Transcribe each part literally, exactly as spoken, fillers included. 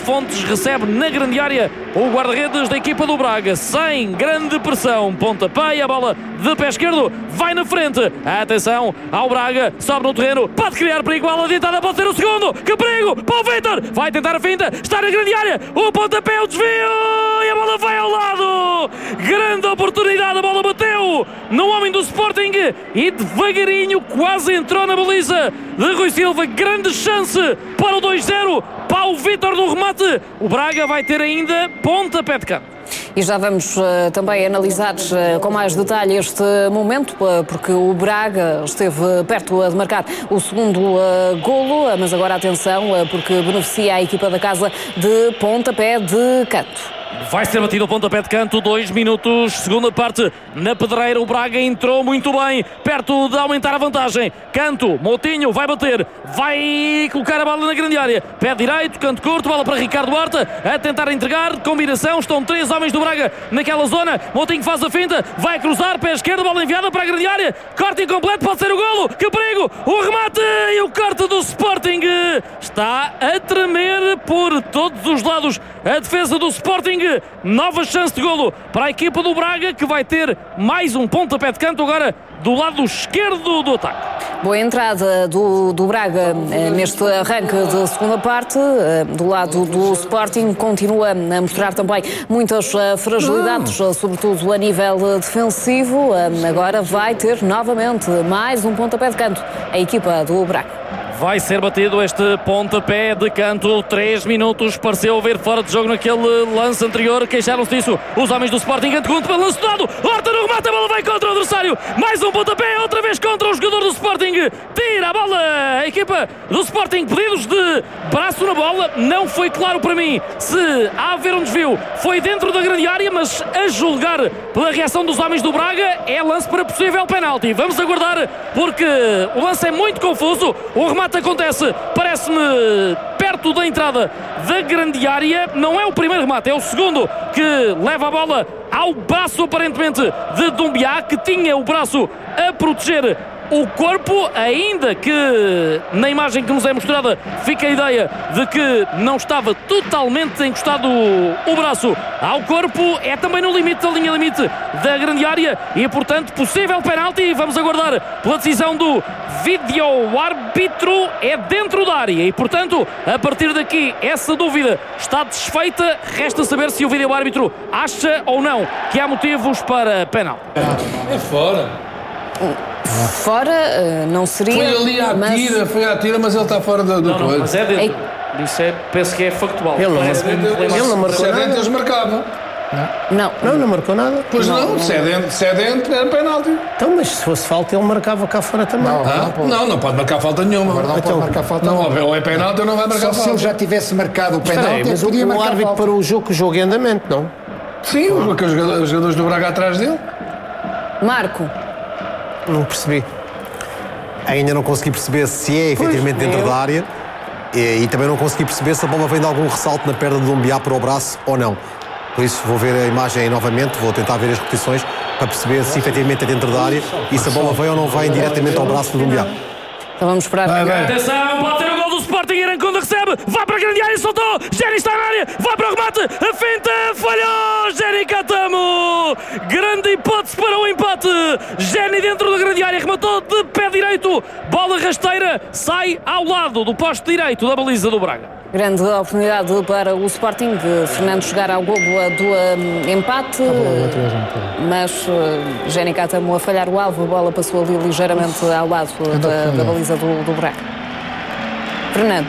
Fontes recebe na grande área o guarda-redes da equipa do Braga, sem grande pressão, pontapé e a bola de pé esquerdo vai na frente. Atenção ao Braga, sobe no terreno, pode criar perigo, a bola adiantada, pode ser o segundo, que perigo para o Vítor, vai tentar a finta, está na grande área, o pontapé, o desvio e a bola vai ao lado. Grande oportunidade, a bola bateu no homem do Sporting e devagarinho quase entrou na baliza de Rui Silva. Grande chance para o dois zero, para o Vítor no remate. O Braga vai ter ainda pontapé de campo. E já vamos uh, também analisar uh, com mais detalhe este momento, uh, porque o Braga esteve perto uh, de marcar o segundo uh, golo, uh, mas agora atenção, uh, porque beneficia a equipa da casa de pontapé de canto. Vai ser batido o pontapé de canto, dois minutos, segunda parte, na pedreira. O Braga entrou muito bem, perto de aumentar a vantagem. Canto, Moutinho vai bater, vai colocar a bola na grande área, pé direito, canto curto, bola para Ricardo Horta, a tentar entregar, combinação, estão três homens do Braga naquela zona. Moutinho faz a finta, vai cruzar, pé esquerdo, bola enviada para a grande área, corte incompleto, pode ser o golo, que perigo, o remate e o corte do Sporting. Está a tremer por todos os lados a defesa do Sporting. Nova chance de golo para a equipa do Braga, que vai ter mais um pontapé de canto agora do lado esquerdo do ataque. Boa entrada do, do Braga eh, neste arranque de segunda parte. Eh, do lado do Sporting continua a mostrar também muitas eh, fragilidades, eh, sobretudo a nível eh, defensivo. Eh, agora vai ter novamente mais um pontapé de canto a equipa do Braga. Vai ser batido este pontapé de canto, três minutos, pareceu haver fora de jogo naquele lance anterior, queixaram-se disso os homens do Sporting. Antegunto para lance dado, Horta no remate, a bola vai contra o adversário, mais um pontapé, outra vez contra o jogador do Sporting, tira a bola a equipa do Sporting. Pedidos de braço na bola, não foi claro para mim se há a haver um desvio, foi dentro da grande área, mas a julgar pela reação dos homens do Braga é lance para possível penalti. Vamos aguardar, porque o lance é muito confuso, o remate acontece, parece-me perto da entrada da grande área, não é o primeiro remate, é o segundo que leva a bola ao braço aparentemente de Doumbia, que tinha o braço a proteger o corpo, ainda que na imagem que nos é mostrada fica a ideia de que não estava totalmente encostado o braço ao corpo. É também no limite da linha limite da grande área e, portanto, possível penalti. Vamos aguardar pela decisão do vídeo. O árbitro é dentro da área e, portanto, a partir daqui essa dúvida está desfeita. Resta saber se o vídeo árbitro acha ou não que há motivos para penalti. É fora. Fora, não seria. Foi ali à mas... tira, foi à tira, mas ele está fora do, do não, não, mas é dentro. Isso é, penso que é factual. Ele não, Parece, ele, ele não marcou se é nada. dentro, eles marcavam. Não, Não, não marcou nada. Pois não, não, se, é dentro, se é dentro, era penalti. Então, mas se fosse falta, ele marcava cá fora também. Não, Ah, não, não, não pode marcar falta nenhuma. Não pode Então, marcar falta. Não, ou é penalti ou não vai marcar Só se falta. ele já tivesse marcado o Espera aí, penalti, mas ele o, podia o marcar árbitro falta. parou o jogo, o jogo em andamento, não? Sim, porque os jogadores, os jogadores do Braga atrás dele. Marco. Não percebi. Ainda não consegui perceber se é efetivamente dentro da área e, e também não consegui perceber se a bola vem de algum ressalto na perna de Doumbia para o braço ou não. Por isso vou ver a imagem novamente, vou tentar ver as repetições para perceber se efetivamente é dentro da área e se a bola vem ou não vem diretamente ao braço de Doumbia. Então vamos esperar. Vai, vai. Atenção, pode ter o gol do Sporting. Irancunda recebe, vai para a grande área, soltou. Géni está na área, vai para o remate. A finta falhou. Géni Catamo. Grande hipótese para o empate. Géni dentro da grande área, rematou de pé direito. Bola rasteira, sai ao lado do poste direito da baliza do Braga. Grande oportunidade para o Sporting de Fernando chegar ao golo do um, empate, mas uh, Géni Catamo a falhar o alvo, a bola passou ali ligeiramente ao lado da, da baliza do, do Braga. Fernando.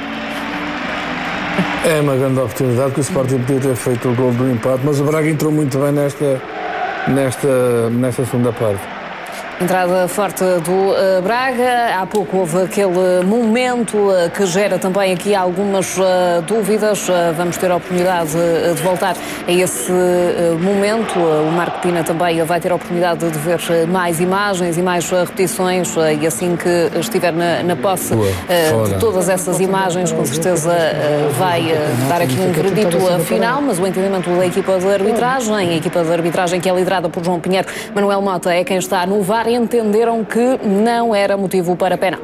É uma grande oportunidade que o Sporting podia ter feito o golo do empate, mas o Braga entrou muito bem nesta, nesta, nesta segunda parte. Entrada forte do uh, Braga. Há pouco houve aquele momento uh, que gera também aqui algumas uh, dúvidas. Uh, vamos ter a oportunidade uh, de voltar a esse uh, momento. Uh, o Marco Pina também vai ter a oportunidade de ver uh, mais imagens e mais uh, repetições uh, e assim que estiver na, na posse uh, de todas essas imagens, com certeza uh, vai uh, dar aqui um veredito uh, final, mas o entendimento da equipa de arbitragem, a equipa de arbitragem que é liderada por João Pinheiro, Manuel Mota é quem está no V A R, entenderam que não era motivo para penalti.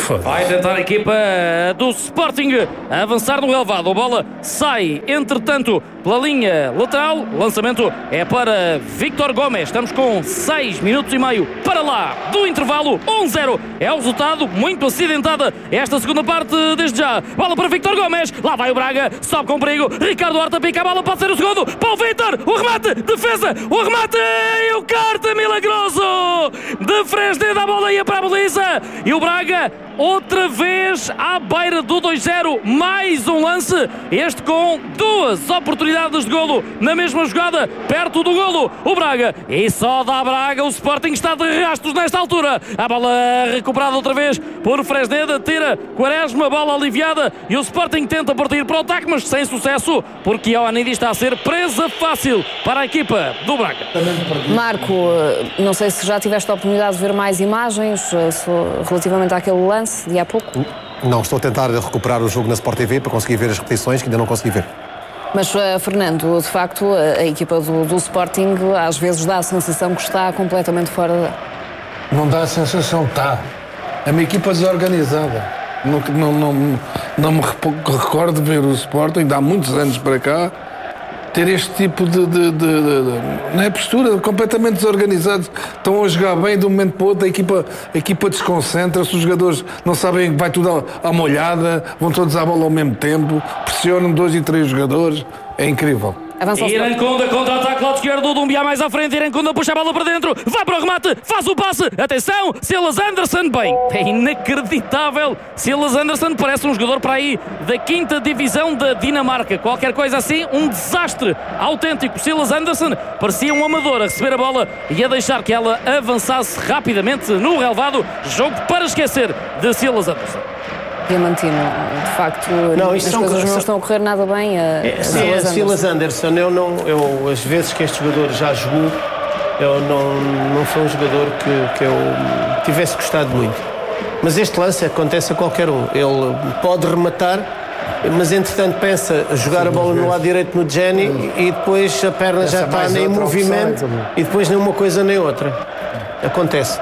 Vai tentar a equipa do Sporting avançar no relvado. A bola sai, entretanto, pela linha lateral. Lançamento é para Víctor Gomes. Estamos com seis minutos e meio para lá do intervalo. um zero é o resultado. Muito acidentada esta segunda parte desde já. Bola para Víctor Gomes. Lá vai o Braga. Sobe com perigo. Ricardo Horta pica a bola. Pode ser o segundo. Para o Vítor. O remate. Defesa. O remate. E o corte milagroso de Fresneda. A bola ia para a baliza. E o Braga outra vez à beira do dois zero, mais um lance, este com duas oportunidades de golo na mesma jogada, perto do golo, o Braga, e só dá Braga, o Sporting está de rastros nesta altura, a bola recuperada outra vez por Fresneda, tira Quaresma, bola aliviada, e o Sporting tenta partir para o ataque, mas sem sucesso, porque Ioannidi está a ser presa fácil para a equipa do Braga. Marco, não sei se já tiveste a oportunidade de ver mais imagens relativamente àquele lance de há pouco? Não, estou a tentar recuperar o jogo na Sport T V para conseguir ver as repetições, que ainda não consegui ver. Mas, uh, Fernando, de facto, a, a equipa do, do Sporting às vezes dá a sensação que está completamente fora da... Não dá a sensação, está. É uma equipa desorganizada. Não, não, não, não me recordo de ver o Sporting, há muitos anos para cá, ter este tipo de, de, de, de, de não é postura, completamente desorganizados. Estão a jogar bem de um momento para o outro, a equipa, a equipa desconcentra-se, os jogadores não sabem que vai tudo à, à molhada, vão todos à bola ao mesmo tempo, pressionam dois e três jogadores, é incrível. Irancunda contra-ataque, lado esquerdo, Doumbia mais à frente, Irancunda puxa a bola para dentro, vai para o remate, faz o passe, atenção, Silas Anderson, bem, é inacreditável, Silas Anderson parece um jogador para aí da quinta divisão da Dinamarca, qualquer coisa assim, um desastre autêntico. Silas Anderson parecia um amador a receber a bola e a deixar que ela avançasse rapidamente no relvado, jogo para esquecer de Silas Anderson. Diamantino, de facto, não, as são, coisas são, não estão a correr nada bem. A, é, a sim, a Silas Anderson, eu não, eu, as vezes que este jogador já jogou, eu não, não foi um jogador que, que eu tivesse gostado muito. Mas este lance acontece a qualquer um. Ele pode rematar, mas entretanto pensa jogar a bola no lado direito no Jenny e depois a perna já está nem em movimento e depois nem uma coisa nem outra. Acontece.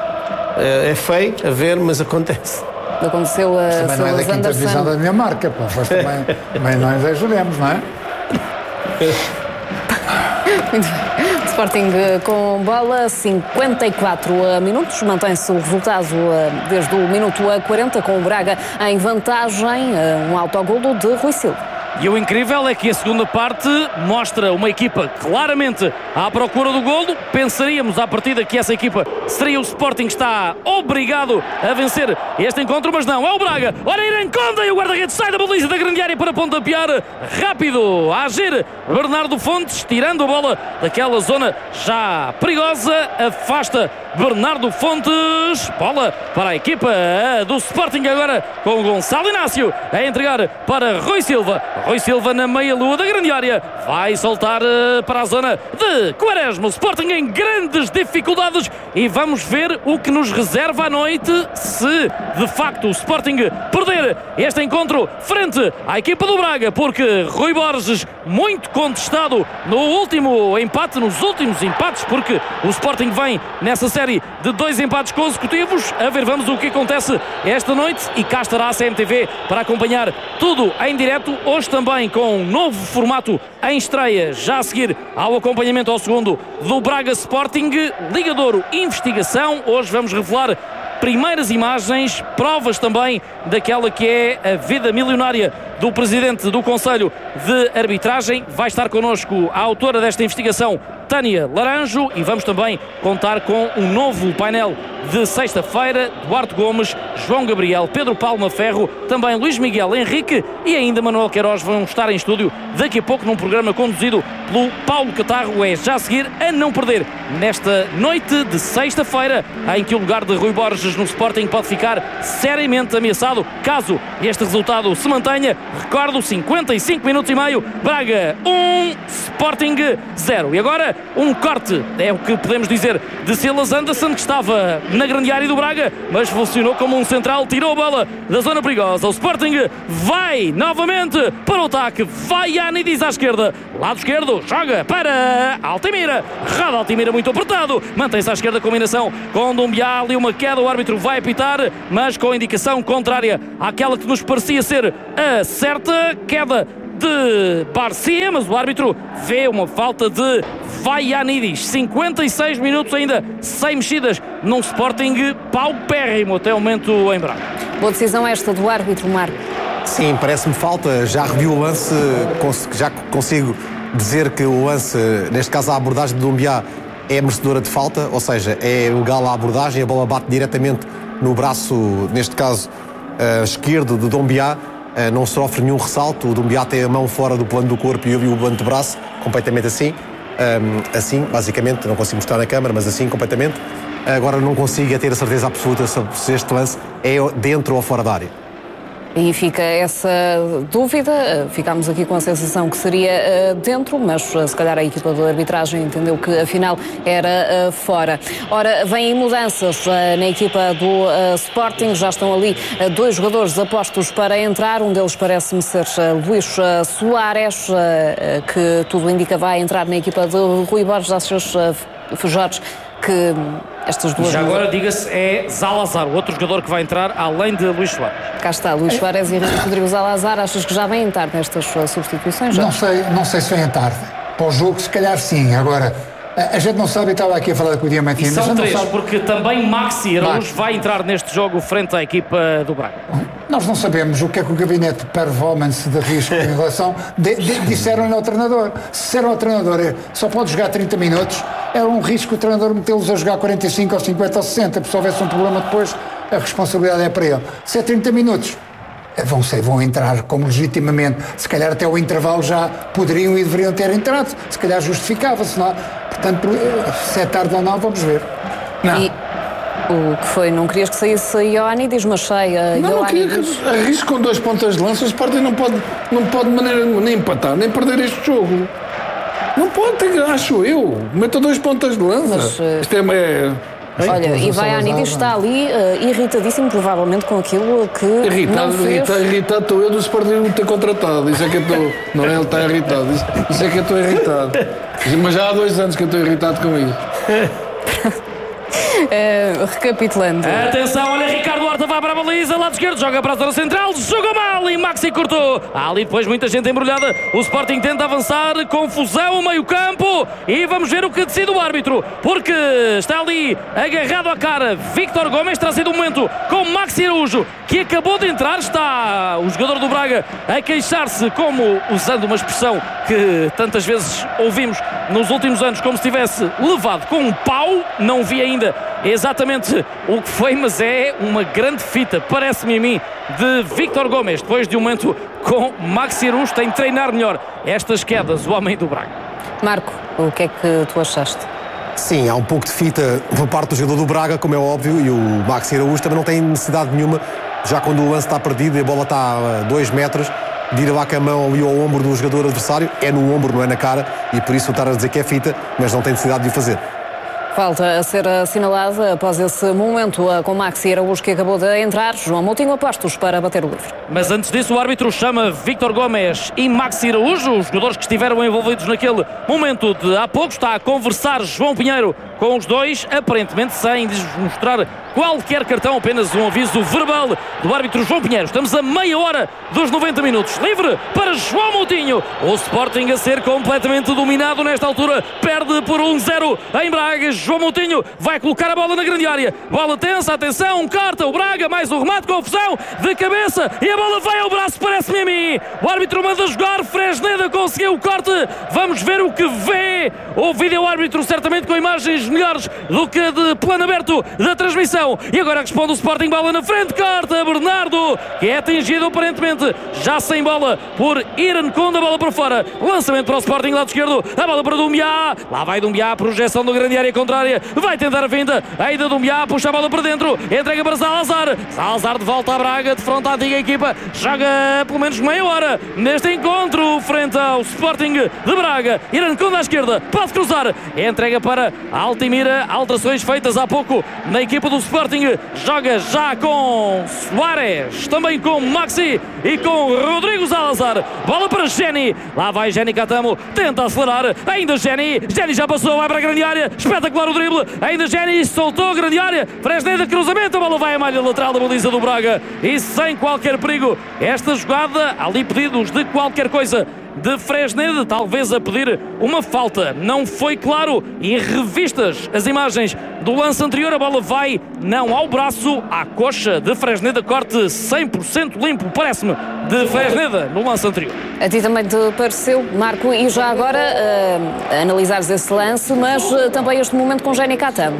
É feio a ver, mas acontece. Aconteceu a também não é da quinta divisão da minha marca, pô. Mas também, também nós ajudemos, não é? Muito bem. Sporting com bola, cinquenta e quatro minutos, mantém-se o resultado desde o minuto quarenta, com o Braga em vantagem, um autogolo de Rui Silva. E o incrível é que a segunda parte mostra uma equipa claramente à procura do golo. Pensaríamos à partida que essa equipa seria o Sporting, que está obrigado a vencer este encontro, mas não, é o Braga. Ora, Irancunda, e o guarda-redes sai da baliza da grande área para pontapear rápido a agir Bernardo Fontes, tirando a bola daquela zona já perigosa, afasta Bernardo Fontes, bola para a equipa do Sporting agora com o Gonçalo Inácio a entregar para Rui Silva. Rui Silva na meia-lua da grande área, vai soltar para a zona de Quaresma. O Sporting em grandes dificuldades e vamos ver o que nos reserva à noite se de facto o Sporting perder este encontro frente à equipa do Braga, porque Rui Borges muito contestado no último empate, nos últimos empates, porque o Sporting vem nessa série de dois empates consecutivos. A ver, vamos o que acontece esta noite, e cá estará a C M T V para acompanhar tudo em direto, hoje também com um novo formato em estreia, já a seguir ao acompanhamento ao segundo do Braga Sporting. Liga Douro Investigação, hoje vamos revelar primeiras imagens, provas também daquela que é a vida milionária do presidente do Conselho de Arbitragem. Vai estar connosco a autora desta investigação, Tânia Laranjo, e vamos também contar com um novo painel de sexta-feira. Duarte Gomes, João Gabriel, Pedro Palma Ferro, também Luís Miguel Henrique e ainda Manuel Queiroz vão estar em estúdio daqui a pouco num programa conduzido pelo Paulo Catarro. É já a seguir, a não perder, nesta noite de sexta-feira, em que o lugar de Rui Borges no Sporting pode ficar seriamente ameaçado caso este resultado se mantenha. Recordo, cinquenta e cinco minutos e meio, Braga um, Sporting zero. E agora um corte, é o que podemos dizer, de Silas Anderson, que estava na grande área do Braga, mas funcionou como um central, tirou a bola da zona perigosa. O Sporting vai novamente para o ataque, vai Ianidis à esquerda, lado esquerdo, joga para Altimira, Rada Altimira muito apertado, mantém-se à esquerda a combinação com Doumbia, ali uma queda, o árbitro vai apitar, mas com a indicação contrária àquela que nos parecia ser a certa, queda de Barcia, mas o árbitro vê uma falta de Vaianidis. cinquenta e seis minutos ainda sem mexidas num Sporting paupérrimo até o momento em Braga. Boa decisão esta do árbitro, Marco. Sim, parece-me falta. Já revi o lance, já consigo dizer que o lance, neste caso a abordagem de Doumbia, é merecedora de falta, ou seja, é legal a abordagem, a bola bate diretamente no braço, neste caso uh, esquerdo de Doumbia. Uh, não sofre nenhum ressalto, o Doumbia tem a mão fora do plano do corpo e eu vi o antebraço completamente assim, um, assim, basicamente, não consigo mostrar na câmara, mas assim, completamente. Agora não consigo ter a certeza absoluta se este lance é dentro ou fora da área. E fica essa dúvida, ficámos aqui com a sensação que seria uh, dentro, mas uh, se calhar a equipa de arbitragem entendeu que afinal era uh, fora. Ora, vêm mudanças uh, na equipa do uh, Sporting, já estão ali uh, dois jogadores apostos para entrar, um deles parece-me ser uh, Luís uh, Soares, uh, uh, que tudo indica vai entrar na equipa de Rui Borges. Achas, uh, Jorge, que estas duas... Já agora, diga-se, é Zalazar, o outro jogador que vai entrar, além de Luís Soares. Cá está, Luís Soares e Rodrigo Zalazar. Achas que já vêm tarde nestas substituições? Já? Não sei, não sei se vêm tarde. Para o jogo, se calhar sim. Agora, a, a gente não sabe, e estava aqui a falar com o Diamantino. E são três, sabe... porque também Maxi Araújo vai entrar neste jogo frente à equipa do Braga. Nós não sabemos o que é que o gabinete de performance de risco em relação... De, de, disseram-lhe ao treinador. Se disseram ao treinador, só pode jogar trinta minutos, era um risco o treinador metê-los a jogar quarenta e cinco, ou cinquenta ou sessenta, se houvesse um problema depois, a responsabilidade é para ele. Se é trinta minutos, vão, ser, vão entrar como legitimamente, se calhar até o intervalo já poderiam e deveriam ter entrado, se calhar justificava-se, não? Portanto, se é tarde ou não, vamos ver. Não. E o que foi? Não querias que saísse Ioannidis, mas sai a Não, não queria que arrisque com dois pontas de lança. O Sporting não pode, não pode de maneira nem empatar, nem perder este jogo. Não pode, acho eu. Meta dois pontas de lança. Mas, uh... Isto é... é... Olha, e Vaianidis está ali uh, irritadíssimo, provavelmente, com aquilo que irritado, não fez. Irritado, irritado estou eu do Sporting me ter contratado. Isso é que eu estou... Não é ele está irritado. Isso, isso é que eu estou irritado. Mas já há dois anos que eu estou irritado com isso. Uh, recapitulando. Atenção, olha, Ricardo Horta vai para a baliza, lado esquerdo, joga para a zona central, joga mal e Maxi cortou. Há ali depois muita gente embrulhada. O Sporting tenta avançar, confusão, meio campo, e vamos ver o que decide o árbitro, porque está ali agarrado à cara Víctor Gomes. Terá sido um momento com Maxi Araújo, que acabou de entrar. Está o jogador do Braga a queixar-se, como usando uma expressão que tantas vezes ouvimos nos últimos anos, como se tivesse levado com um pau. Não vi ainda exatamente o que foi, mas é uma grande fita, parece-me a mim, de Víctor Gomes, depois de um momento com Maxi Araújo. Tem de treinar melhor estas quedas, o homem do Braga. Marco, o que é que tu achaste? Sim, há um pouco de fita por parte do jogador do Braga, como é óbvio, e o Maxi Araújo também não tem necessidade nenhuma, já quando o lance está perdido e a bola está a dois metros, de ir lá com a mão ali ao ombro do jogador adversário. É no ombro, não é na cara, e por isso estar a dizer que é fita, mas não tem necessidade de o fazer. Falta a ser assinalada após esse momento com Maxi Araújo, que acabou de entrar. João Moutinho, apostos para bater o livre. Mas antes disso, o árbitro chama Víctor Gomes e Maxi Araújo, os jogadores que estiveram envolvidos naquele momento de há pouco. Está a conversar João Pinheiro com os dois, aparentemente sem mostrar qualquer cartão, apenas um aviso verbal do árbitro João Pinheiro. Estamos a meia hora dos noventa minutos. Livre para João Moutinho. O Sporting a ser completamente dominado nesta altura. Perde por um zero em Braga. João Moutinho vai colocar a bola na grande área. Bola tensa, atenção, carta o Braga, mais um remate, confusão de cabeça e a bola vai ao braço, parece-me a mim. O árbitro manda jogar, Fresneda conseguiu o corte. Vamos ver o que vê o vídeo-árbitro, certamente com imagens melhores do que de plano aberto da transmissão. E agora responde o Sporting, bola na frente, carta Bernardo, que é atingido aparentemente já sem bola por Iran Conde, a bola para fora, lançamento para o Sporting, lado esquerdo, a bola para Doumbia, lá vai Doumbia, projeção da grande área contra contrária, vai tentar a vinda, ainda do Mbiá, puxa a bola para dentro, entrega para Salazar, Salazar de volta à Braga, de frente à antiga equipa, joga pelo menos meia hora neste encontro, frente ao Sporting de Braga. Irancunda à esquerda, pode cruzar, entrega para Altimira, alterações feitas há pouco na equipa do Sporting, joga já com Soares, também com Maxi e com Rodrigo Salazar, bola para Geni, lá vai Geni Catamo, tenta acelerar, ainda Geni, Geni já passou, vai para a grande área, espetacular o drible, ainda Geni soltou a grande área, Fresneda cruzamento, a bola vai à malha lateral da baliza do Braga e sem qualquer perigo, esta jogada, ali pedidos de qualquer coisa de Fresneda, talvez a pedir uma falta, não foi claro, e revistas as imagens do lance anterior, a bola vai não ao braço, à coxa de Fresneda, corte cem por cento limpo, parece-me, de Fresneda no lance anterior. A ti também te pareceu, Marco, e já agora uh, analisares esse lance, mas uh, também este momento com Geni Catamo.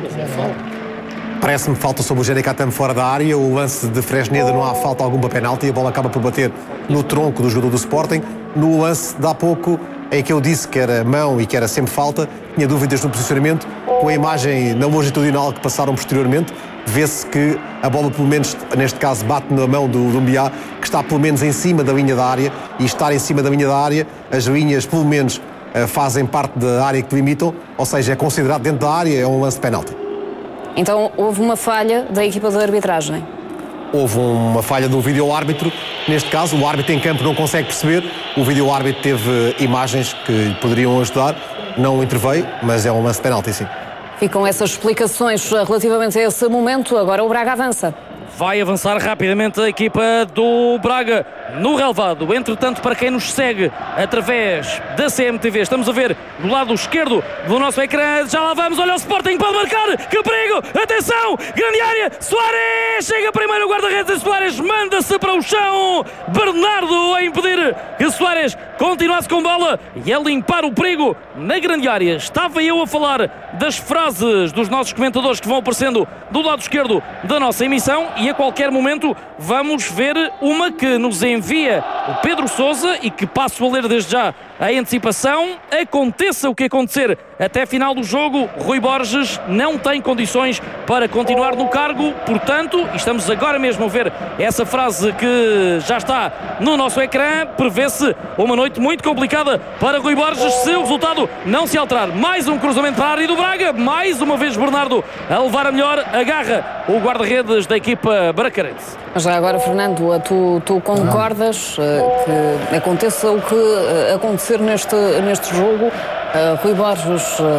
Parece-me falta sobre o Geni Catamo fora da área, o lance de Fresneda não há falta alguma para penalti, a bola acaba por bater no tronco do jogador do Sporting. No lance de há pouco, em que eu disse que era mão e que era sempre falta, tinha dúvidas no posicionamento, com a imagem na longitudinal que passaram posteriormente, vê-se que a bola, pelo menos neste caso, bate na mão do, do Mbiá, que está pelo menos em cima da linha da área, e estar em cima da linha da área, as linhas pelo menos fazem parte da área que delimitam, ou seja, é considerado dentro da área, é um lance de penalti. Então houve uma falha da equipa de arbitragem? Houve uma falha do vídeo-árbitro, neste caso o árbitro em campo não consegue perceber, o vídeo-árbitro teve imagens que lhe poderiam ajudar, não interveio, mas é um lance de penalti, sim. Ficam essas explicações relativamente a esse momento, agora o Braga avança. Vai avançar rapidamente a equipa do Braga no relvado. Entretanto, para quem nos segue através da C M T V, estamos a ver do lado esquerdo do nosso ecrã. Já lá vamos, olha o Sporting, pode marcar. Que perigo! Atenção! Grande área! Soares! Chega primeiro o guarda-redes e Soares manda-se para o chão. Bernardo a impedir que Soares continuasse com bola e a limpar o perigo na grande área. Estava eu a falar das frases dos nossos comentadores que vão aparecendo do lado esquerdo da nossa emissão e a qualquer momento vamos ver uma que nos envia o Pedro Sousa e que passo a ler desde já a antecipação. Aconteça o que acontecer até final do jogo, Rui Borges não tem condições para continuar no cargo, portanto, estamos agora mesmo a ver essa frase que já está no nosso ecrã, prevê-se uma noite muito complicada para Rui Borges se o resultado não se alterar. Mais um cruzamento para a área do Braga, mais uma vez Bernardo a levar a melhor, agarra o guarda-redes da equipa bracarense. Já agora, Fernando, tu, tu concordas uh, que aconteça o que uh, acontecer neste, neste jogo? Uh, Rui Borges uh,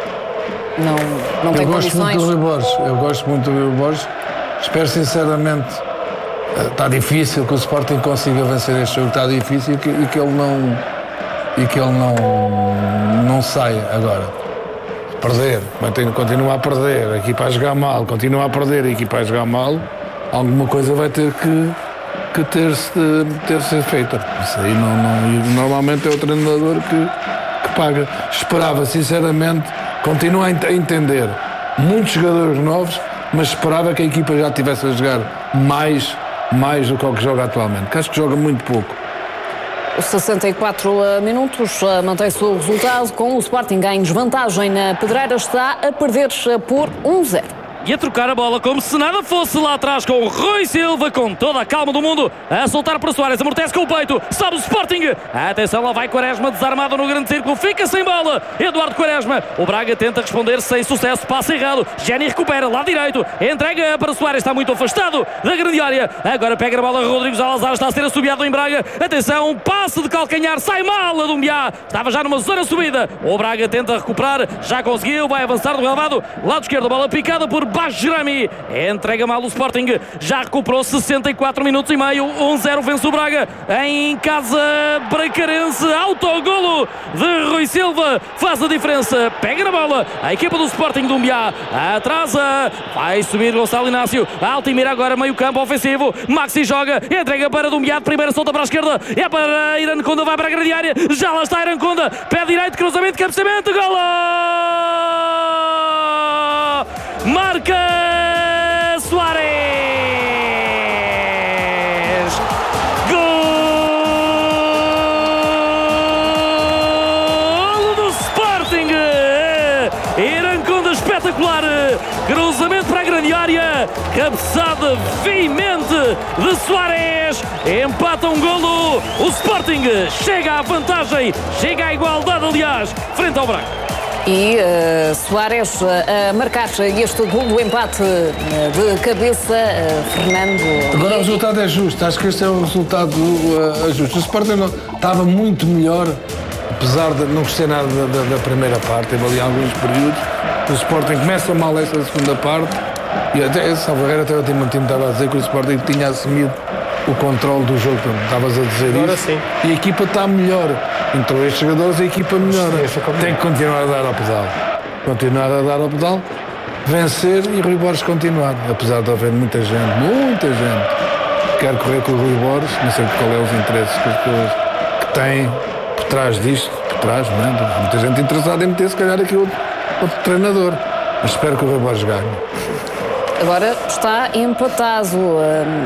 não, não tem eu gosto condições? Muito do Rui Borges, eu gosto muito do Rui Borges. Espero sinceramente, uh, está difícil que o Sporting consiga vencer este jogo, está difícil e que, e que ele não e que ele não, não saia agora. Perder, continua a perder, a equipa a jogar mal, continua a perder, a equipa a jogar mal. Alguma coisa vai ter que, que ter-se ter -se feita. Isso aí não, não, normalmente é o treinador que, que paga. Esperava, sinceramente, continuo a entender muitos jogadores novos, mas esperava que a equipa já estivesse a jogar mais, mais do que o que joga atualmente, que acho que joga muito pouco. Os sessenta e quatro minutos mantém-se o resultado com o Sporting em desvantagem na Pedreira, está a perder por um zero. E a trocar a bola como se nada fosse lá atrás com o Rui Silva, com toda a calma do mundo, a soltar para Soares, amortece com o peito, sobe o Sporting, atenção, lá vai Quaresma, desarmado no grande círculo, fica sem bola, Eduardo Quaresma, o Braga tenta responder sem sucesso, passa errado, Geni recupera, lado direito, entrega para Soares, está muito afastado da grande área, agora pega a bola, Rodrigo Salazar está a ser assobiado em Braga, atenção, passe de calcanhar, sai mal a do Mbiá, estava já numa zona subida, o Braga tenta recuperar, já conseguiu, vai avançar do relvado, lado esquerdo, bola picada por Bajrami, entrega mal o Sporting, já recuperou sessenta e quatro minutos e meio, um zero vence o Braga em casa bracarense, autogolo de Rui Silva, faz a diferença, pega na bola, a equipa do Sporting do Mbiá atrasa, vai subir Gonçalo Inácio, Altimira agora meio campo ofensivo, Maxi joga, entrega para Dumbiá, de primeira solta para a esquerda, é para Irancunda, vai para a grande área, já lá está Irancunda, pé direito, cruzamento, cabeceamento, golo! Marca Soares! Gol do Sporting! Irancunda espetacular! espetacular. Cruzamento para a grande área, cabeçada veemente de Soares, empata um golo. O Sporting chega à vantagem, chega à igualdade, aliás, frente ao Braga. E uh, Soares uh, a marcar este gol do empate uh, de cabeça, uh, Fernando. Agora o resultado é justo, acho que este é um resultado uh, justo. O Sporting não, estava muito melhor, apesar de não gostar nada da, da, da primeira parte, teve ali alguns períodos. O Sporting começa mal esta segunda parte e até Salvagueira até o último time estava a dizer que o Sporting tinha assumido o controle do jogo, estavas a dizer Agora isso. Sim. E a equipa está melhor. Entrou estes jogadores, a equipa melhora. Tem que continuar a dar ao pedal. Continuar a dar ao pedal, vencer e Rui Borges continuar. Apesar de haver muita gente, muita gente que quer correr com o Rui Borges, não sei qual é os interesses que as pessoas que têm por trás disto, por trás, não é? Muita gente interessada em meter se calhar aqui outro, outro treinador. Mas espero que o Rui Borges ganhe. Agora está empatado um,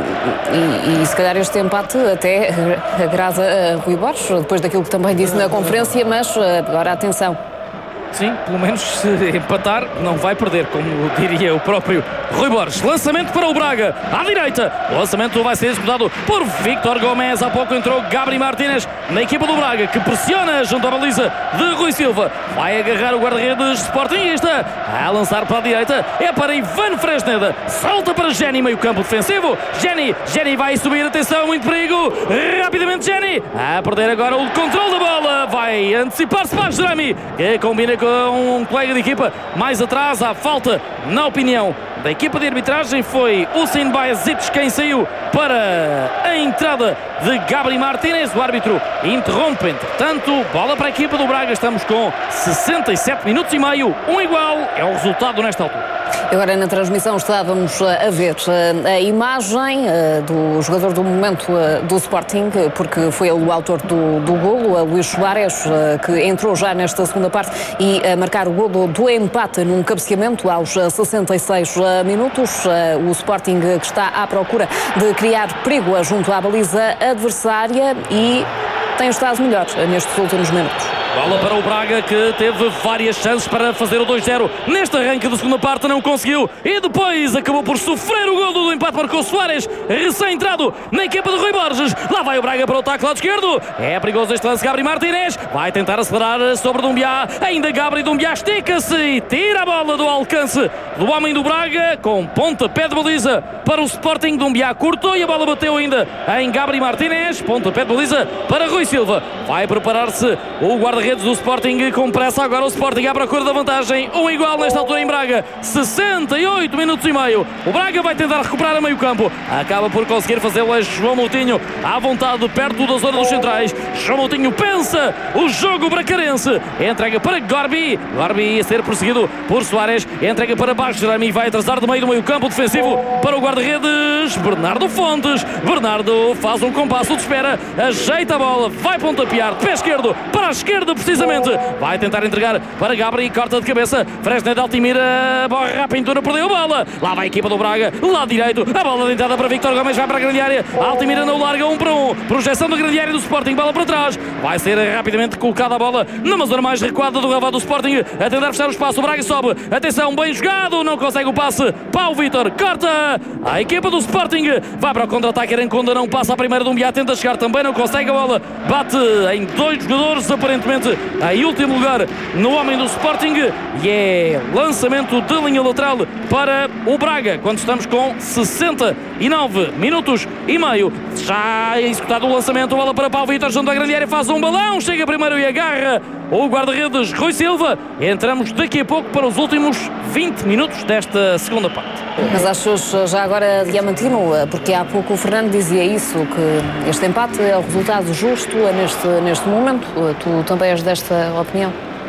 e, e se calhar este empate até agrada a Rui Borges, depois daquilo que também disse na conferência, mas agora atenção. Sim, pelo menos se empatar não vai perder, como diria o próprio Rui Borges. Lançamento para o Braga, à direita. O lançamento vai ser executado por Víctor Gomes. Há pouco entrou Gabri Martínez na equipa do Braga, que pressiona junto à baliza de Rui Silva. Vai agarrar o guarda-redes sportinguista. A lançar para a direita é para Ivan Fresneda. Salta para Jenny, meio campo defensivo. Jenny, Jenny vai subir, atenção, muito perigo. Rapidamente Jenny, a perder agora o controle da bola. Vai antecipar-se para Jeremy, que combina com um colega de equipa mais atrás. Há falta, na opinião da equipa de arbitragem. Foi Hussein Bayazic quem saiu para a entrada de Gabri Martínez. O árbitro interrompe, entretanto, bola para a equipa do Braga. Estamos com sessenta e sete minutos e meio, um igual, é o resultado nesta altura. Agora na transmissão estávamos a ver a imagem do jogador do momento do Sporting, porque foi ele o autor do, do golo, Luís Soares, que entrou já nesta segunda parte e a marcar o golo do empate num cabeceamento aos sessenta e seis minutos. O Sporting que está à procura de criar perigo junto à baliza adversária e tem estado melhor nestes últimos minutos. Bola para o Braga, que teve várias chances para fazer o dois zero neste arranque da segunda parte, não conseguiu e depois acabou por sofrer o golo do empate. Marcou Soares, recém-entrado na equipa de Rui Borges. Lá vai o Braga para o ataque lado esquerdo. É perigoso este lance. Gabri Martínez vai tentar acelerar sobre Doumbia. Ainda Gabri, Doumbia estica-se e tira a bola do alcance do homem do Braga com pontapé de baliza para o Sporting. Doumbia cortou e a bola bateu ainda em Gabri Martínez. Pontapé de baliza para Rui Silva. Vai preparar-se o guarda-redes do Sporting com pressa. Agora o Sporting à procura da vantagem. Um igual nesta altura em Braga. sessenta e oito minutos e meio. O Braga vai tentar recuperar a meio campo. Acaba por conseguir fazê-lo a João Moutinho à vontade perto da zona dos centrais. João Moutinho pensa o jogo bracarense. Entrega para Gorbi. Gorbi a ser perseguido por Soares. Entrega para Bajrami. Vai atrasar do meio do meio campo defensivo para o guarda-redes Bernardo Fontes. Bernardo faz um compasso de espera. Ajeita a bola. Vai pontapear de pé esquerdo para a esquerda precisamente. Vai tentar entregar para Gabri. Corta de cabeça. Fresneda Altimira. Borra a pintura. Perdeu a bola. Lá vai a equipa do Braga. Lado direito. A bola de entrada para Víctor Gomes. Vai para a grande área. Altimira não larga. Um para um. Projeção da grande área do Sporting. Bola para trás. Vai ser rapidamente colocada a bola numa zona mais recuada do relvado do Sporting. A tentar fechar o espaço. O Braga sobe. Atenção. Bem jogado. Não consegue o passe. Pau Vítor. Corta. A equipa do Sporting vai para o contra-ataque. Aranconda não passa a primeira. Doumbia tenta chegar. Também não consegue a bola. Bate em dois jogadores. Aparentemente em último lugar no homem do Sporting. E é lançamento de linha lateral para o Braga. Quando estamos com sessenta e nove minutos e meio. Já executado o lançamento. Bola para Paulo Vitor junto à grande área. Faz um balão. Chega primeiro e agarra o guarda-redes Rui Silva. Entramos daqui a pouco para os últimos vinte minutos desta segunda parte. Mas achas já agora, Diamantino, porque há pouco o Fernando dizia isso, que este empate é o resultado justo neste, neste momento. Tu também és desta opinião?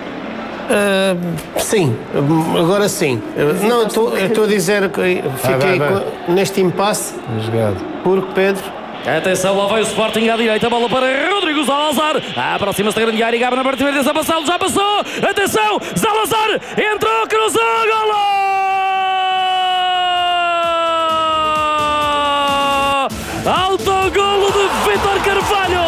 Uh, sim, agora sim. Uh, não, estou a dizer que fiquei vai, vai, vai. neste impasse porque Pedro. Atenção, lá vai o Sporting à direita, bola para Rodrigo Zalazar. Aproxima-se da grande área e Gabri na parte de direita, passado, já passou. Atenção, Zalazar entrou, cruzou, golo! Autogolo de Vítor Carvalho!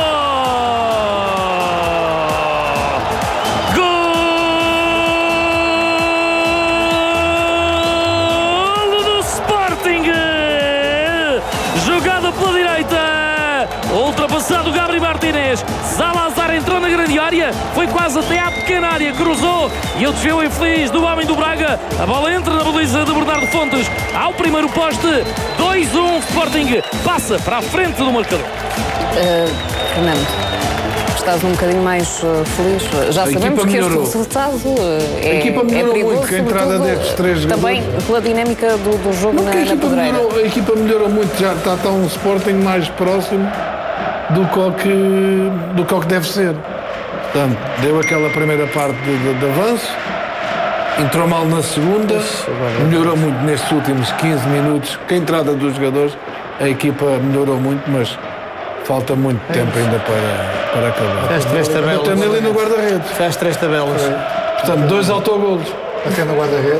lançado Gabriel Martínez. Salazar entrou na grande área, foi quase até à pequena área, cruzou e o desvio infeliz do homem do Braga. A bola entra na baliza de Bernardo Fontes. Ao primeiro poste, dois a um, Sporting passa para a frente do marcador. Uh, Fernando, estás um bocadinho mais uh, feliz? Já A sabemos que este melhorou. resultado uh, é, A equipa melhorou é perigoso, muito com a entrada sobretudo, destes três também jogadores. pela dinâmica do, do jogo na, a, na equipa pedreira. melhorou, a equipa melhorou muito, já está, está um Sporting mais próximo do que, o que, do que, o que deve ser. Portanto, deu aquela primeira parte de, de, de avanço, entrou mal na segunda, melhorou muito nestes últimos quinze minutos. Com a entrada dos jogadores, a equipa melhorou muito, mas falta muito tempo ainda para, para acabar. Fez três tabelas. Até ali no guarda-redes. Fez três tabelas. Portanto, dois autogolos. Até no guarda-redes.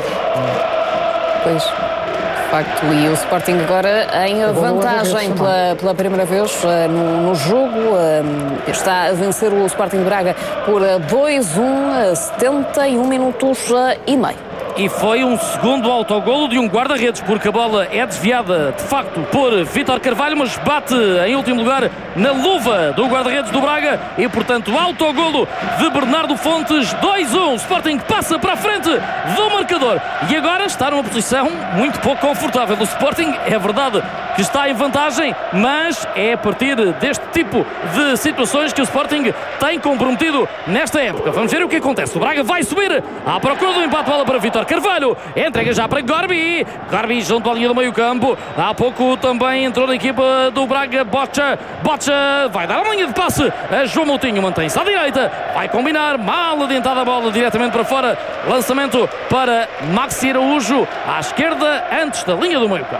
Pois, de facto, e o Sporting agora em vantagem pela, pela primeira vez uh, no, no jogo. Uh, está a vencer o Sporting de Braga por dois a um, uh, setenta e um minutos uh, e meio. E foi um segundo autogolo de um guarda-redes, porque a bola é desviada, de facto, por Vítor Carvalho, mas bate em último lugar na luva do guarda-redes do Braga e, portanto, autogolo de Bernardo Fontes, dois a um. Sporting passa para a frente do marcador e agora está numa posição muito pouco confortável. O Sporting, é verdade que está em vantagem, mas é a partir deste tipo de situações que o Sporting tem comprometido nesta época. Vamos ver o que acontece. O Braga vai subir à procura do empate, bola para Vítor Carvalho, entrega já para Gorbi, Gorbi junto à linha do meio campo. Há pouco também entrou na equipa do Braga Bocha, Bocha vai dar a linha de passe a João Moutinho, mantém-se à direita, vai combinar, mal adiantada a bola diretamente para fora, lançamento para Maxi Araújo à esquerda antes da linha do meio campo.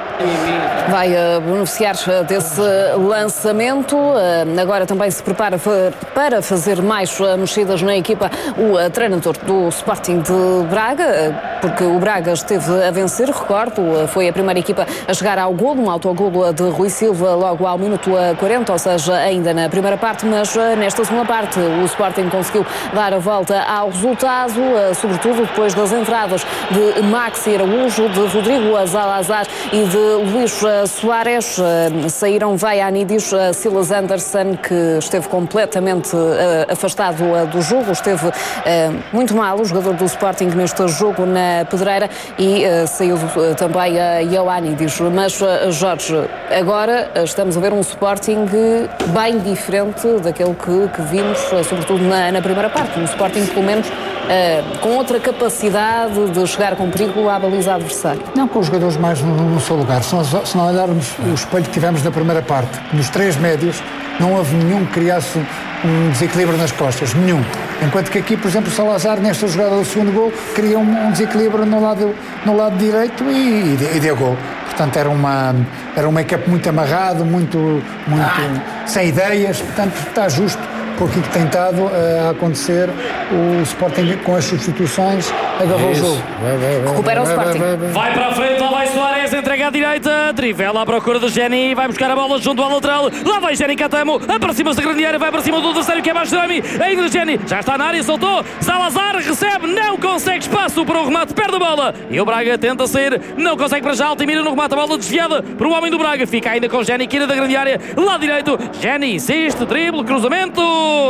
Vai uh, beneficiar desse lançamento, uh, agora também se prepara para fazer mais uh, mexidas na equipa o uh, treinador do Sporting de Braga, uh, porque o Braga esteve a vencer, recordo, uh, foi a primeira equipa a chegar ao golo, um autogolo de Rui Silva logo ao minuto quarenta, ou seja, ainda na primeira parte, mas uh, nesta segunda parte o Sporting conseguiu dar a volta ao resultado, uh, sobretudo depois das entradas de Maxi Araújo, de Rodrigo Salazar e de Luís uh, Soares. Uh, saíram Vaianidis, uh, Silas Anderson, que esteve completamente uh, afastado uh, do jogo, esteve uh, muito mal o jogador do Sporting neste jogo na pedreira, e uh, saiu uh, também uh, Ioannidis. Mas, uh, Jorge, agora uh, estamos a ver um Sporting bem diferente daquele que, que vimos, uh, sobretudo na, na primeira parte. Um Sporting, pelo menos, uh, com outra capacidade de chegar com perigo à baliza adversária. Não, com os jogadores mais no, no seu lugar. Se nós, se nós olharmos o espelho que tivemos na primeira parte, nos três médios, não houve nenhum que criasse um desequilíbrio nas costas, nenhum. Enquanto que aqui, por exemplo, o Salazar, nesta jogada do segundo gol, cria um, um desequilíbrio no lado, no lado direito e, e, e deu gol. Portanto, era uma, era uma equipe muito amarrado, muito, muito ah. sem ideias. Portanto, está justo por aquilo que tem estado uh, a acontecer. O Sporting, com as substituições, agarrou Isso. o jogo. Vai, vai, vai, Recupera vai, o Sporting. vai, vai, vai. Vai para a frente, lá vai Soares, entrega à direita, trivela à procura de Geni, vai buscar a bola junto ao lateral, lá vai Geni Catamo, aproxima-se da grande área, vai para cima do terceiro que é Bastrami, ainda Geni, já está na área, soltou, Salazar recebe, não consegue espaço para o remate, perde a bola, e o Braga tenta sair, não consegue para já, Altimira no remate, a bola desviada para o homem do Braga, fica ainda com Geni, quina da grande área, lá direito, Geni insiste, drible, cruzamento,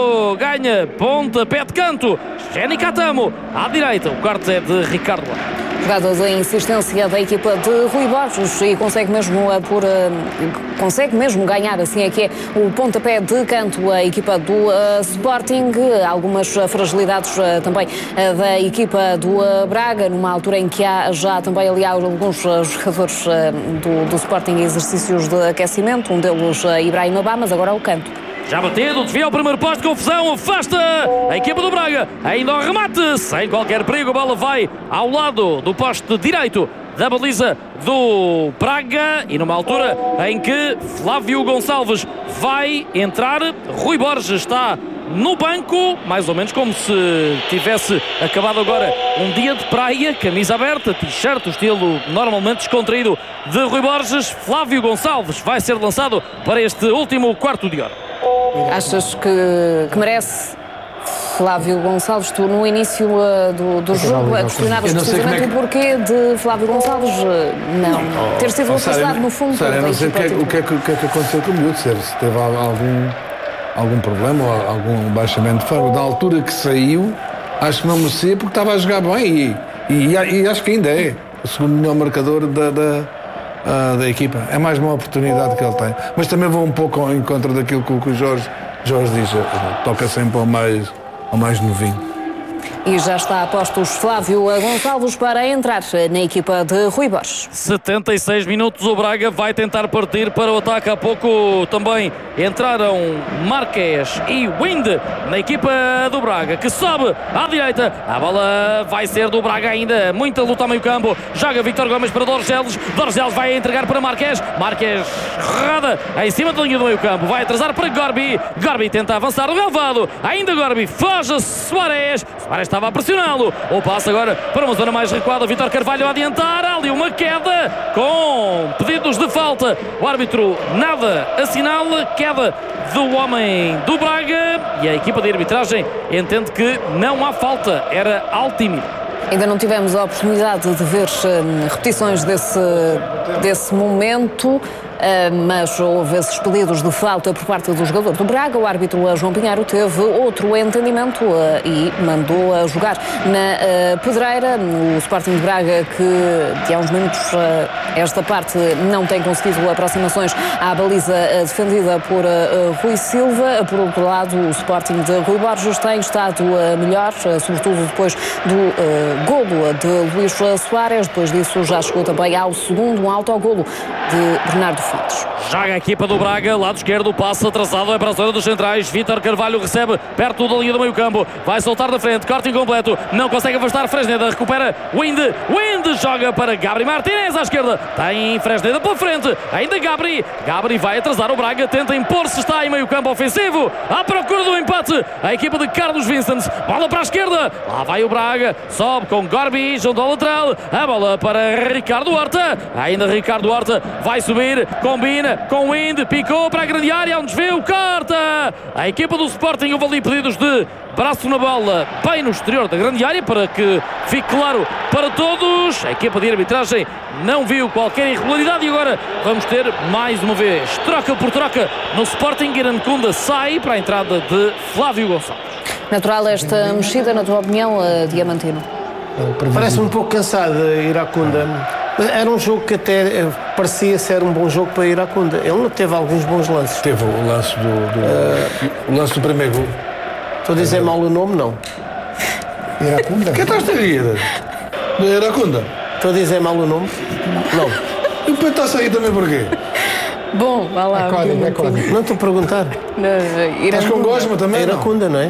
ganha, ponta, pé de canto, Geni Catamo, à direita, o corte é de Ricardo. Jogada de insistência da equipa de Rui Borges, e consegue mesmo, uh, por, uh, consegue mesmo ganhar, assim é que é, o pontapé de canto a equipa do uh, Sporting. Algumas uh, fragilidades uh, também uh, da equipa do uh, Braga, numa altura em que há já também ali há alguns uh, jogadores uh, do, do Sporting em exercícios de aquecimento, um deles uh, Ibrahim Abá, mas agora é o canto. Já batido, desvia ao primeiro posto, confusão, afasta a equipa do Braga, ainda ao remate, sem qualquer perigo, a bola vai ao lado do poste direito da baliza do Braga, e numa altura em que Flávio Gonçalves vai entrar, Rui Borges está no banco, mais ou menos como se tivesse acabado agora um dia de praia, camisa aberta, t-shirt, o estilo normalmente descontraído de Rui Borges. Flávio Gonçalves vai ser lançado para este último quarto de hora. Achas que, que merece Flávio Gonçalves? Tu no início uh, do, do jogo questionavas precisamente o porquê de Flávio Gonçalves uh, não ter sido ultrapassado no fundo. Sério, eu não sei o que, é, o, que é, o que é que aconteceu com o miúdo, se teve algum, algum problema ou algum baixamento de forma. Da altura que saiu, acho que não merecia porque estava a jogar bem e, e, e acho que ainda é o segundo melhor marcador da, da, uh, da equipa. É mais uma oportunidade que ele tem. Mas também vou um pouco ao encontro daquilo que, que o Jorge, Jorge diz, toca sempre ao mais, ao mais novinho. E já está a postos Flávio Gonçalves para entrar na equipa de Rui Borges. setenta e seis minutos, o Braga vai tentar partir para o ataque. Há pouco também entraram Marques e Wind na equipa do Braga, que sobe à direita. A bola vai ser do Braga ainda. Muita luta ao meio campo. Joga Víctor Gomes para Dorgeles. Dorgeles vai entregar para Marques. Marques roda em cima da linha do meio campo. Vai atrasar para Gorbi. Gorbi tenta avançar no relvado. Ainda Gorbi foge Soares. Soares estava a pressioná-lo. O passe agora para uma zona mais recuada. Vítor Carvalho a adiantar. Há ali uma queda com pedidos de falta. O árbitro nada assinala. Queda do homem do Braga. E a equipa de arbitragem entende que não há falta. Era Altimir. Ainda não tivemos a oportunidade de ver uh, repetições desse, desse momento, uh, mas houve esses pedidos de falta por parte do jogador do Braga. O árbitro João Pinheiro teve outro entendimento uh, e mandou a jogar na uh, pedreira. O Sporting de Braga, que de há uns minutos uh, esta parte não tem conseguido aproximações à baliza uh, defendida por uh, Rui Silva. Por outro lado, o Sporting de Rui Borges tem estado uh, melhor, uh, sobretudo depois do uh, golo de Luís Soares. Depois disso já chegou também ao segundo, um autogolo de Bernardo Fontes. Joga a equipa do Braga, lado esquerdo, passo atrasado, é para a zona dos centrais. Vítor Carvalho recebe perto da linha do meio campo, vai soltar da frente, corte incompleto, não consegue afastar Fresneda, recupera Wind, Wind joga para Gabri Martínez à esquerda, tem Fresneda pela frente, ainda Gabri, Gabri vai atrasar o Braga, tenta impor-se, está em meio campo ofensivo, à procura do empate, a equipa de Carlos Vincent, bola para a esquerda, lá vai o Braga, sobe com Gorbi, junto ao lateral, a bola para Ricardo Horta, ainda Ricardo Horta vai subir, combina com Wind, picou para a grande área, um desvio, corta! A equipa do Sporting houve ali pedidos de braço na bola, bem no exterior da grande área, para que fique claro para todos. A equipa de arbitragem não viu qualquer irregularidade e agora vamos ter mais uma vez troca por troca no Sporting. Irancunda sai para a entrada de Flávio Gonçalves. Natural esta mexida, na tua opinião, uh, Diamantino? Parece-me um pouco cansado, Iracunda. Era um jogo que até parecia ser um bom jogo para Iracunda. Ele teve alguns bons lances. Teve o lance do, do, uh, o lance do primeiro gol. Estou a dizer mal o nome, não. Iracunda? Que estás a rir? Iracunda? Estou a dizer mal o nome? Não. E o Pedro está a sair também porquê? Bom, vá lá. É código, é código. Não estou a perguntar. Estás com gosma também? Iracunda, não é?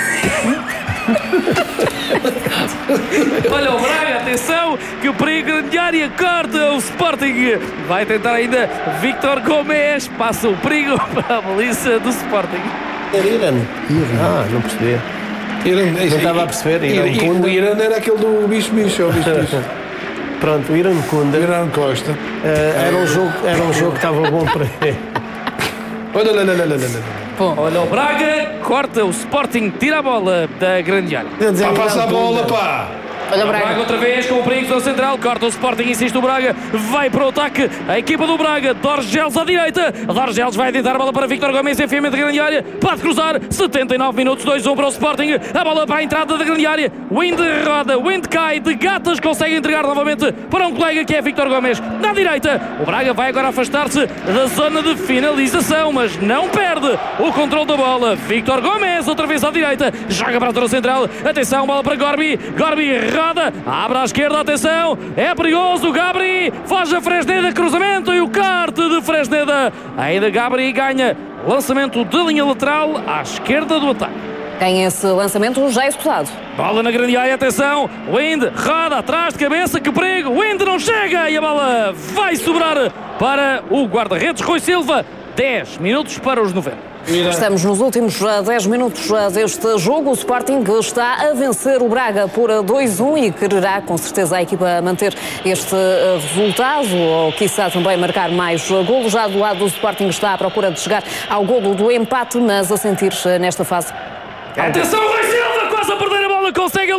Olha o Braga, atenção, que o perigo grande área, corta o Sporting. Vai tentar ainda Víctor Gomes, passa o perigo para a baliza do Sporting. Irã. Ah, não percebi. Irã, não estava a perceber. Irã, o Irã era aquele do bicho-bicho. Bicho, Pronto, o Irancunda. Irã Costa. Uh, era, um jogo, era um jogo que estava bom para ele. Olha, olha, olha, olha, olha. Bom, olha o Braga, corta o Sporting, tira a bola da grande área. Pá, passa a bola, pá! Olha o Braga. Braga outra vez com o perigo do central, corta o Sporting, insiste o Braga, vai para o ataque, a equipa do Braga, Dorgeles à direita, Dorgeles vai tentar a bola para Víctor Gomes, enfiamento da grande área, pode cruzar, setenta e nove minutos, dois a um para o Sporting, a bola para a entrada da grande área, Wind roda, Wind cai, de gatas consegue entregar novamente para um colega que é Víctor Gomes, na direita, o Braga vai agora afastar-se da zona de finalização, mas não perde o controle da bola, Víctor Gomes outra vez à direita, joga para a zona central, atenção, bola para Gorbi, Gorbi roda, abre à esquerda, atenção, é perigoso, Gabri, faz a Fresneda, cruzamento e o corte de Fresneda, ainda Gabri ganha lançamento de linha lateral à esquerda do ataque. Tem esse lançamento já executado. Bola na grande área, atenção, Wind roda atrás de cabeça, que perigo, Wind não chega e a bola vai sobrar para o guarda-redes Rui Silva, dez minutos para os noventa. Estamos nos últimos dez minutos deste jogo. O Sporting está a vencer o Braga por dois a um e quererá com certeza a equipa manter este resultado ou quiçá também marcar mais golos. Já do lado do Sporting está à procura de chegar ao golo do empate, mas a sentir nesta fase. Atenção, Rui Silva, quase a perder a bola, consegue ali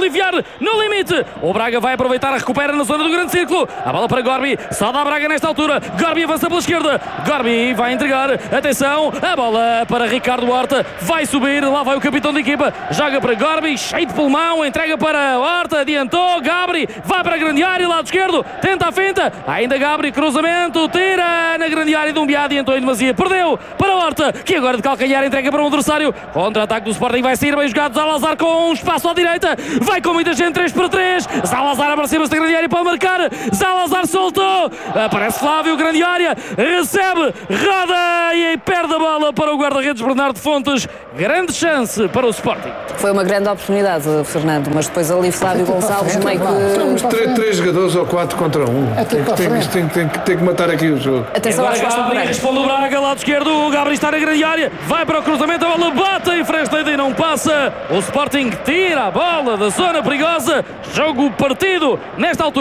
enviar no limite. O Braga vai aproveitar, recupera na zona do grande círculo. A bola para Gorbi, só dá Braga nesta altura. Gorbi avança pela esquerda. Gorbi vai entregar, atenção, a bola para Ricardo Horta. Vai subir, lá vai o capitão da equipa. Joga para Gorbi, cheio de pulmão, entrega para Horta, adiantou. Gabri vai para a grande área, lado esquerdo, tenta a finta. Ainda Gabri, cruzamento, tira na grande área de um biado, adiantou em demasia. Perdeu para Horta, que agora de calcanhar entrega para um adversário. Contra-ataque do Sporting vai sair bem jogado. Zalazar com um espaço à direita. Vai com muita gente, três para três. Zalazar aproxima-se da grande área para marcar. Zalazar soltou. Aparece Flávio, grande área. Recebe, roda e perde a bola para o guarda-redes Bernardo Fontes. Grande chance para o Sporting. Foi uma grande oportunidade, Fernando, mas depois ali Flávio Gonçalves meio que... Três, três jogadores ou quatro contra um. Tem que, tem, tem, tem, tem que matar aqui o jogo. Atenção às costas do Braga. Responde o Braga, lado esquerdo. O Gabri está na grande área. Vai para o cruzamento, a bola bate em frente e não passa. O Sporting tira a bola da zona perigosa. Jogo partido nesta altura.